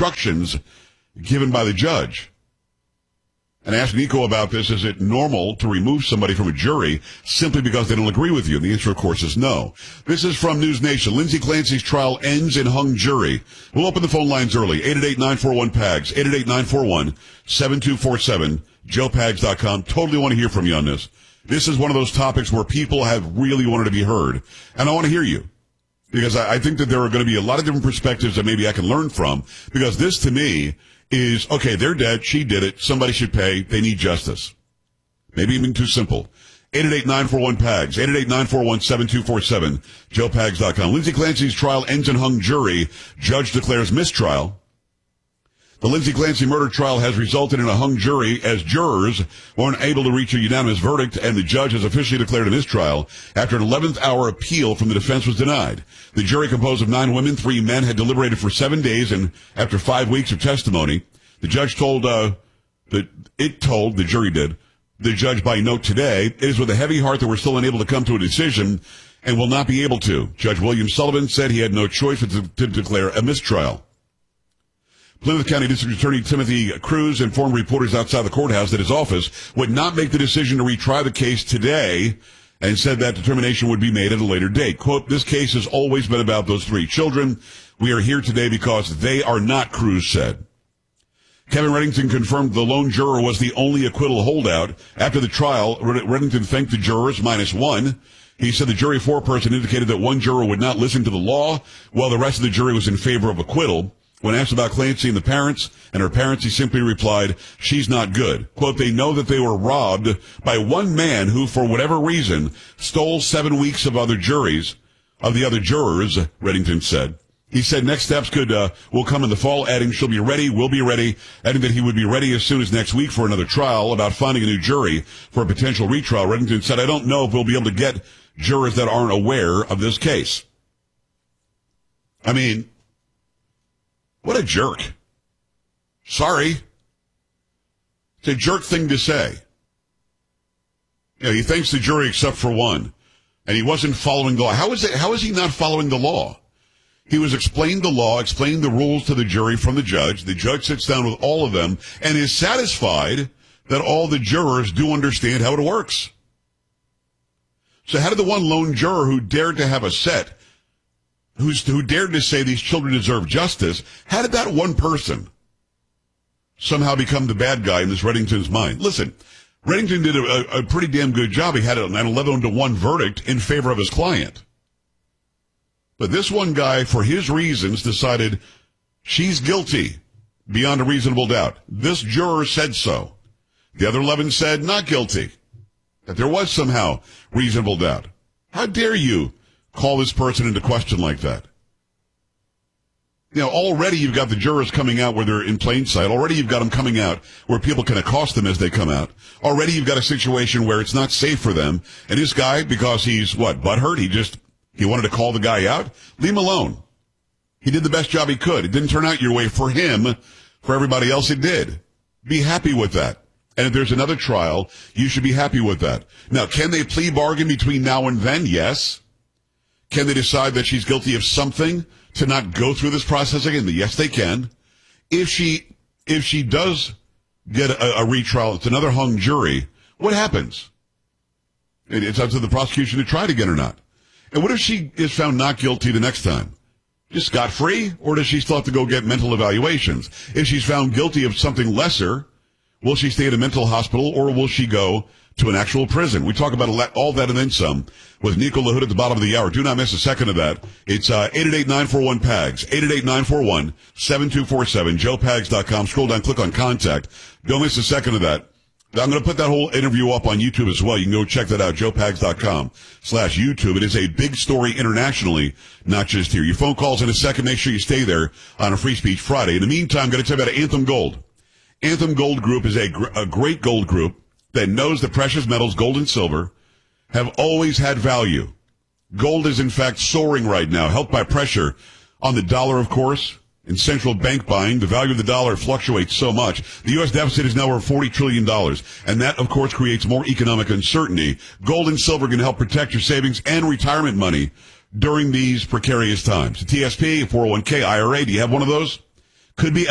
instructions given by the judge. And I asked Nico about this. Is it normal to remove somebody from a jury simply because they don't agree with you? And the answer, of course, is no. This is from News Nation. Lindsay Clancy's trial ends in hung jury. We'll open the phone lines early. 888-941-PAGS, 888-941-7247, joepags.com. Totally want to hear from you on this. This is one of those topics where people have really wanted to be heard. And I want to hear you. Because I think that there are going to be a lot of different perspectives that maybe I can learn from. Because this, to me, is, okay, they're dead, she did it, somebody should pay, they need justice. Maybe even too simple. 888-941-PAGS, 888-941-7247, joepags.com. Lindsay Clancy's trial ends in hung jury. Judge declares mistrial. The Lindsay Clancy murder trial has resulted in a hung jury as jurors weren't able to reach a unanimous verdict, and the judge has officially declared a mistrial after an 11th hour appeal from the defense was denied. The jury, composed of 9 women, 3 men, had deliberated for 7 days, and after 5 weeks of testimony, the judge told the judge by note today, it is with a heavy heart that we're still unable to come to a decision and will not be able to. Judge William Sullivan said he had no choice but to declare a mistrial. Plymouth County District Attorney Timothy Cruz informed reporters outside the courthouse that his office would not make the decision to retry the case today and said that determination would be made at a later date. Quote, this case has always been about those 3 children. We are here today because they are not, Cruz said. Kevin Reddington confirmed the lone juror was the only acquittal holdout. After the trial, Reddington thanked the jurors -1. He said the jury foreperson indicated that one juror would not listen to the law while the rest of the jury was in favor of acquittal. When asked about Clancy and her parents, he simply replied, she's not good. Quote, they know that they were robbed by one man who, for whatever reason, stole 7 weeks of the other jurors, Reddington said. He said next steps will come in the fall, adding she'll be ready, we'll be ready, adding that he would be ready as soon as next week for another trial. About finding a new jury for a potential retrial, Reddington said, I don't know if we'll be able to get jurors that aren't aware of this case. I mean, what a jerk. Sorry. It's a jerk thing to say. You know, he thanks the jury except for one. And he wasn't following the law. How is he not following the law? He was explaining the law, explaining the rules to the jury from the judge. The judge sits down with all of them and is satisfied that all the jurors do understand how it works. So how did the one lone juror who dared to have a set, who dared to say these children deserve justice, how did that one person somehow become the bad guy in this Reddington's mind? Listen, Reddington did a pretty damn good job. He had an 11-1 verdict in favor of his client. But this one guy, for his reasons, decided she's guilty beyond a reasonable doubt. This juror said so. The other 11 said not guilty, that there was somehow reasonable doubt. How dare you call this person into question like that? You know, already you've got the jurors coming out where they're in plain sight. Already you've got them coming out where people can accost them as they come out. Already you've got a situation where it's not safe for them. And this guy, because he's, butthurt? He wanted to call the guy out? Leave him alone. He did the best job he could. It didn't turn out your way for him. For everybody else, it did. Be happy with that. And if there's another trial, you should be happy with that. Now, can they plea bargain between now and then? Yes. Can they decide that she's guilty of something to not go through this process again? Yes, they can. If she does get a retrial, it's another hung jury, what happens? It's up to the prosecution to try it again or not. And what if she is found not guilty the next time? Just scot-free? Or does she still have to go get mental evaluations? If she's found guilty of something lesser, will she stay at a mental hospital or will she go to an actual prison? We talk about all that and then some with Nico LaHood at the bottom of the hour. Do not miss a second of that. It's 888-941-PAGS, 888-941-7247, joepags.com. Scroll down, click on contact. Don't miss a second of that. I'm going to put that whole interview up on YouTube as well. You can go check that out, joepags.com/YouTube. It is a big story internationally, not just here. Your phone calls in a second. Make sure you stay there on a Free Speech Friday. In the meantime, I'm going to tell you about Anthem Gold. Anthem Gold Group is a great gold group that knows that precious metals, gold and silver, have always had value. Gold is, in fact, soaring right now, helped by pressure on the dollar, of course, and central bank buying. The value of the dollar fluctuates so much. The U.S. deficit is now over $40 trillion, and that, of course, creates more economic uncertainty. Gold and silver can help protect your savings and retirement money during these precarious times. A TSP, a 401k, IRA, do you have one of those? Could be